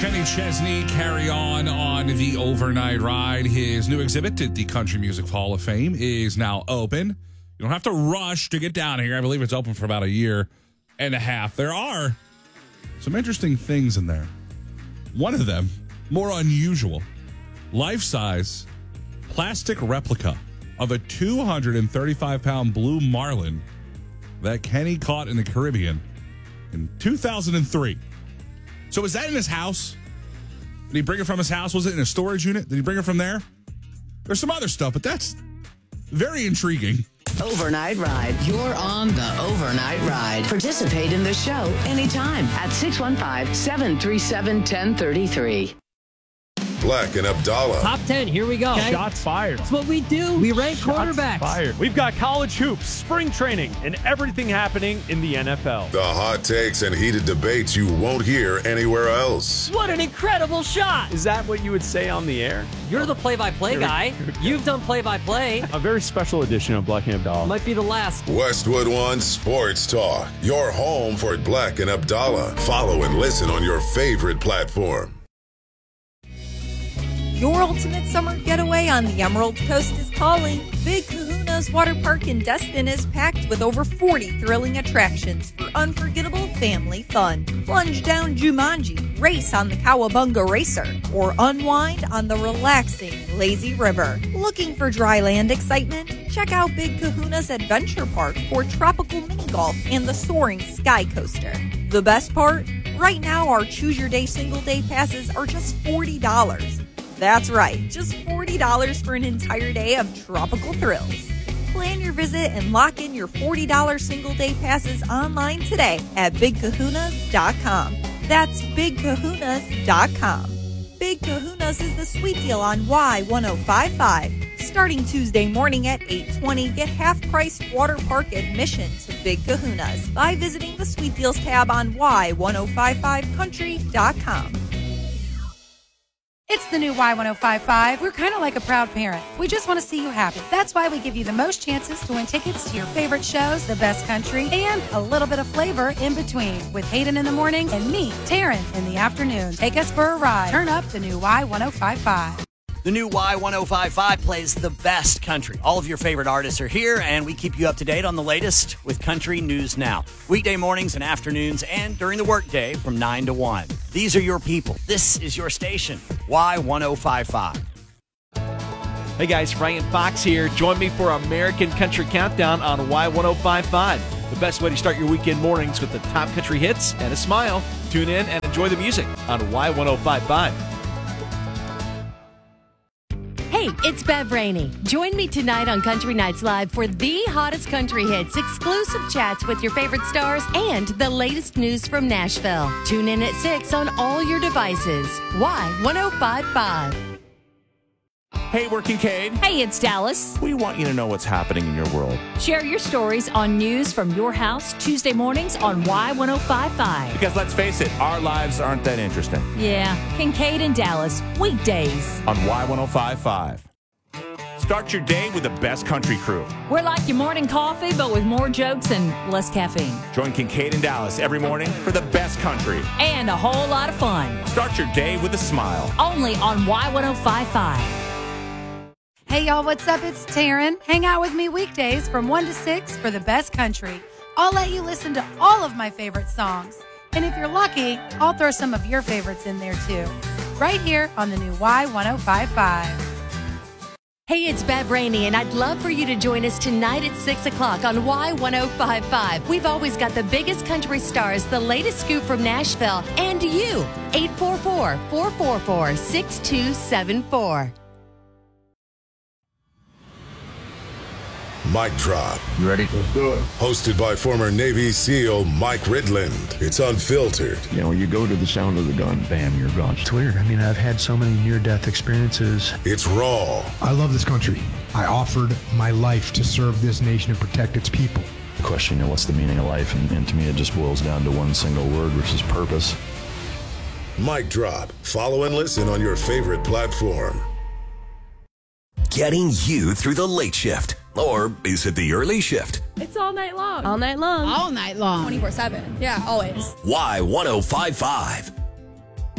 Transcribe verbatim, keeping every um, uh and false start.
Kenny Chesney carry on on the overnight ride. His new exhibit at the Country Music Hall of Fame is now open. You don't have to rush to get down here. I believe it's open for about a year and a half. There are some interesting things in there. One of them, more unusual, life-size plastic replica of a two hundred thirty-five pound blue marlin that Kenny caught in the Caribbean in two thousand three. So was that in his house? Did he bring it from his house? Was it in a storage unit? Did he bring it from there? There's some other stuff, but that's very intriguing. Overnight Ride. You're on the Overnight Ride. Participate in the show anytime at six one five, seven three seven, one zero three three. Black and Abdallah. Top ten, here we go. Okay. Shots fired. That's what we do. We rank Shots quarterbacks. Fired. We've got college hoops, spring training, and everything happening in the N F L. The hot takes and heated debates you won't hear anywhere else. What an incredible shot. Is that what you would say on the air? You're the play-by-play guy. You've done play-by-play. A very special edition of Black and Abdallah. Might be the last. Westwood One Sports Talk. Your home for Black and Abdallah. Follow and listen on your favorite platform. Your ultimate summer getaway on the Emerald Coast is calling. Big Kahuna's Water Park in Destin is packed with over forty thrilling attractions for unforgettable family fun. Plunge down Jumanji, race on the Cowabunga Racer, or unwind on the relaxing Lazy River. Looking for dry land excitement? Check out Big Kahuna's Adventure Park for tropical mini golf and the soaring Sky Coaster. The best part? Right now, our Choose Your Day single day passes are just forty dollars. That's right, just forty dollars for an entire day of tropical thrills. Plan your visit and lock in your forty dollars single-day passes online today at big kahunas dot com. That's big kahunas dot com. Big Kahunas is the sweet deal on Y ten fifty-five. Starting Tuesday morning at eight twenty, get half-priced water park admission to Big Kahunas by visiting the Sweet Deals tab on Y ten fifty-five country dot com. It's the new Y ten fifty-five. We're kind of like a proud parent. We just want to see you happy. That's why we give you the most chances to win tickets to your favorite shows, the best country, and a little bit of flavor in between. With Hayden in the mornings and me, Taryn, in the afternoon. Take us for a ride. Turn up the new Y ten fifty-five. The new Y ten fifty-five plays the best country. All of your favorite artists are here, and we keep you up to date on the latest with Country News Now. Weekday mornings and afternoons, and during the workday from nine to one. These are your people. This is your station, Y ten fifty-five. Hey guys, Ryan Fox here. Join me for American Country Countdown on Y ten fifty-five. The best way to start your weekend mornings with the top country hits and a smile. Tune in and enjoy the music on Y ten fifty-five. Hey, it's Bev Rainey. Join me tonight on Country Nights Live for the hottest country hits, exclusive chats with your favorite stars, and the latest news from Nashville. Tune in at six on all your devices. Y ten fifty-five. Hey, we're Kincaid. Hey, it's Dallas. We want you to know what's happening in your world. Share your stories on news from your house Tuesday mornings on Y ten fifty-five. Because let's face it, our lives aren't that interesting. Yeah, Kincaid and Dallas, weekdays on Y ten fifty-five. Start your day with the best country crew. We're like your morning coffee, but with more jokes and less caffeine. Join Kincaid and Dallas every morning for the best country. And a whole lot of fun. Start your day with a smile. Only on Y ten fifty-five. Hey y'all, what's up? It's Taryn. Hang out with me weekdays from one to six for the best country. I'll let you listen to all of my favorite songs. And if you're lucky, I'll throw some of your favorites in there too. Right here on the new Y ten fifty-five. Hey, it's Bev Rainey, and I'd love for you to join us tonight at six o'clock on Y ten fifty-five. We've always got the biggest country stars, the latest scoop from Nashville, and you. eight four four, four four four, six two seven four. Mic Drop. You ready? Let's do it. Hosted by former Navy SEAL Mike Ridland. It's unfiltered. You know, you go to the sound of the gun, bam, you're gone. It's weird. I mean, I've had so many near-death experiences. It's raw. I love this country. I offered my life to serve this nation and protect its people. The question, you know, what's the meaning of life? And, and to me, it just boils down to one single word, which is purpose. Mic Drop. Follow and listen on your favorite platform. Getting you through the late shift. Or is it the early shift? It's all night long. All night long. All night long. twenty-four seven. Yeah, always. Y ten fifty-five.